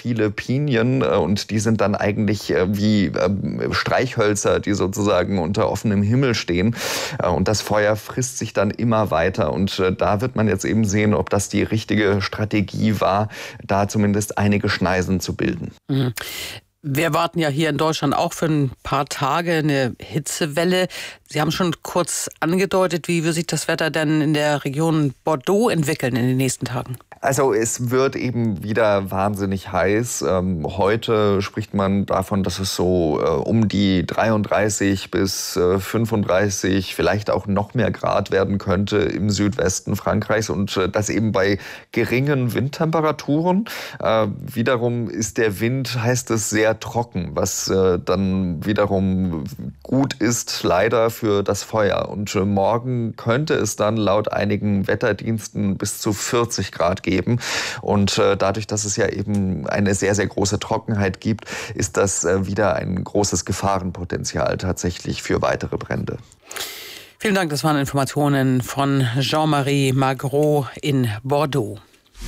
viele Pinien und die sind dann eigentlich wie Streichhölzer, die sozusagen unter offenem Himmel stehen. Und das Feuer frisst sich dann immer weiter. Und da wird man jetzt eben sehen, ob das die richtige Strategie war, da zumindest einige Schneisen zu bilden. Mhm. Wir warten ja hier in Deutschland auch für ein paar Tage eine Hitzewelle. Sie haben schon kurz angedeutet, wie wird sich das Wetter denn in der Region Bordeaux entwickeln in den nächsten Tagen? Also es wird eben wieder wahnsinnig heiß. Heute spricht man davon, dass es so um die 33 bis 35, vielleicht auch noch mehr Grad werden könnte im Südwesten Frankreichs und das eben bei geringen Windtemperaturen. Wiederum ist der Wind, heißt es, sehr trocken, was dann wiederum gut ist, leider für das Feuer. Und morgen könnte es dann laut einigen Wetterdiensten bis zu 40 Grad geben. Und dadurch, dass es ja eben eine sehr, sehr große Trockenheit gibt, ist das wieder ein großes Gefahrenpotenzial tatsächlich für weitere Brände. Vielen Dank, das waren Informationen von Jean-Marie Magro in Bordeaux.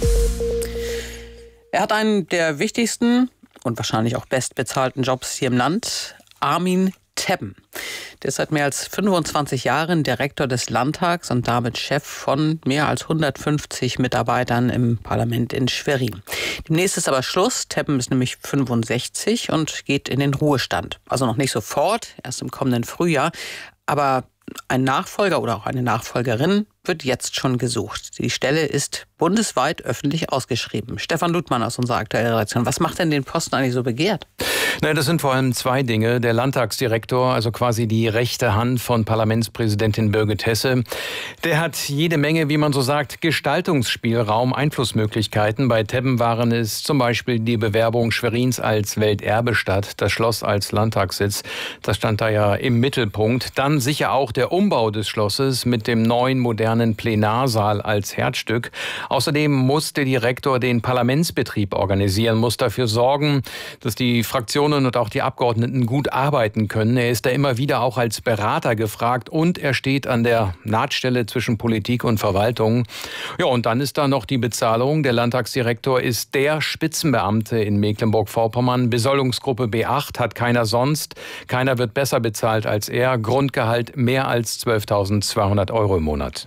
Er hat einen der wichtigsten und wahrscheinlich auch bestbezahlten Jobs hier im Land, Armin Tebben. Der ist seit mehr als 25 Jahren Direktor des Landtags und damit Chef von mehr als 150 Mitarbeitern im Parlament in Schwerin. Demnächst ist aber Schluss. Tebben ist nämlich 65 und geht in den Ruhestand. Also noch nicht sofort, erst im kommenden Frühjahr. Aber ein Nachfolger oder auch eine Nachfolgerin wird jetzt schon gesucht. Die Stelle ist bundesweit öffentlich ausgeschrieben. Stefan Ludmann aus unserer aktuellen Redaktion. Was macht denn den Posten eigentlich so begehrt? Nein, das sind vor allem zwei Dinge. Der Landtagsdirektor, also quasi die rechte Hand von Parlamentspräsidentin Birgit Hesse, der hat jede Menge, wie man so sagt, Gestaltungsspielraum, Einflussmöglichkeiten. Bei Tebben waren es zum Beispiel die Bewerbung Schwerins als Welterbestadt, das Schloss als Landtagssitz. Das stand da ja im Mittelpunkt. Dann sicher auch der Umbau des Schlosses mit dem neuen modernen Plenarsaal als Herzstück. Außerdem muss der Direktor den Parlamentsbetrieb organisieren, muss dafür sorgen, dass die Fraktionen und auch die Abgeordneten gut arbeiten können. Er ist da immer wieder auch als Berater gefragt und er steht an der Nahtstelle zwischen Politik und Verwaltung. Ja, und dann ist da noch die Bezahlung. Der Landtagsdirektor ist der Spitzenbeamte in Mecklenburg-Vorpommern. Besoldungsgruppe B8 hat keiner sonst. Keiner wird besser bezahlt als er. Grundgehalt mehr als 12.200 € im Monat.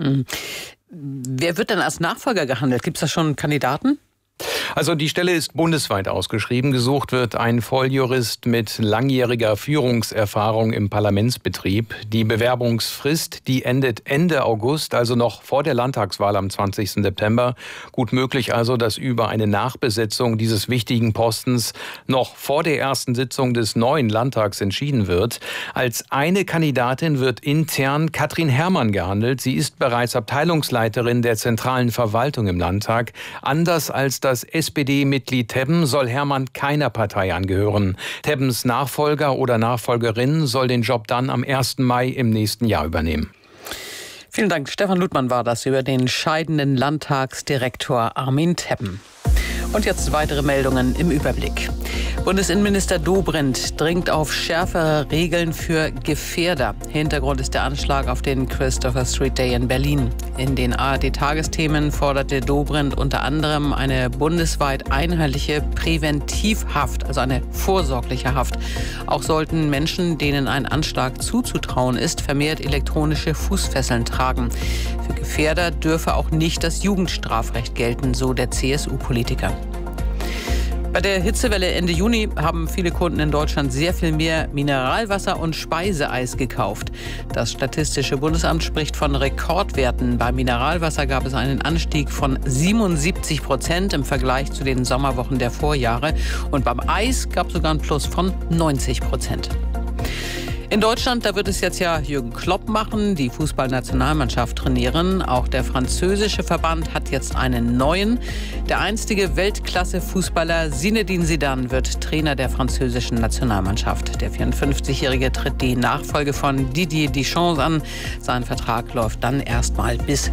Wer wird denn als Nachfolger gehandelt? Gibt es da schon Kandidaten? Also die Stelle ist bundesweit ausgeschrieben. Gesucht wird ein Volljurist mit langjähriger Führungserfahrung im Parlamentsbetrieb. Die Bewerbungsfrist, die endet Ende August, also noch vor der Landtagswahl am 20. September. Gut möglich also, dass über eine Nachbesetzung dieses wichtigen Postens noch vor der ersten Sitzung des neuen Landtags entschieden wird. Als eine Kandidatin wird intern Katrin Herrmann gehandelt. Sie ist bereits Abteilungsleiterin der zentralen Verwaltung im Landtag. Anders als das SPD-Mitglied Tebben soll Herrmann keiner Partei angehören. Tebbens Nachfolger oder Nachfolgerin soll den Job dann am 1. Mai im nächsten Jahr übernehmen. Vielen Dank. Stefan Ludmann war das über den scheidenden Landtagsdirektor Armin Tebben. Und jetzt weitere Meldungen im Überblick. Bundesinnenminister Dobrindt dringt auf schärfere Regeln für Gefährder. Hintergrund ist der Anschlag auf den Christopher Street Day in Berlin. In den ARD-Tagesthemen forderte Dobrindt unter anderem eine bundesweit einheitliche Präventivhaft, also eine vorsorgliche Haft. Auch sollten Menschen, denen ein Anschlag zuzutrauen ist, vermehrt elektronische Fußfesseln tragen. Für Gefährder dürfe auch nicht das Jugendstrafrecht gelten, so der CSU-Politiker. Bei der Hitzewelle Ende Juni haben viele Kunden in Deutschland sehr viel mehr Mineralwasser und Speiseeis gekauft. Das Statistische Bundesamt spricht von Rekordwerten. Beim Mineralwasser gab es einen Anstieg von 77% im Vergleich zu den Sommerwochen der Vorjahre. Und beim Eis gab es sogar einen Plus von 90%. In Deutschland, da wird es jetzt ja Jürgen Klopp machen, die Fußballnationalmannschaft trainieren. Auch der französische Verband hat jetzt einen neuen. Der einstige Weltklasse-Fußballer Zinedine Zidane wird Trainer der französischen Nationalmannschaft. Der 54-Jährige tritt die Nachfolge von Didier Deschamps an. Sein Vertrag läuft dann erstmal bis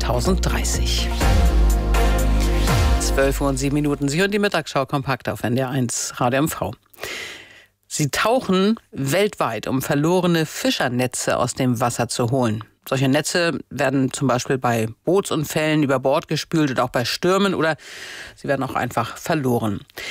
2030. 12:07 Uhr. Sie hören die Mittagsschau kompakt auf NDR 1 Radio MV. Sie tauchen weltweit, um verlorene Fischernetze aus dem Wasser zu holen. Solche Netze werden zum Beispiel bei Bootsunfällen über Bord gespült oder auch bei Stürmen oder sie werden auch einfach verloren.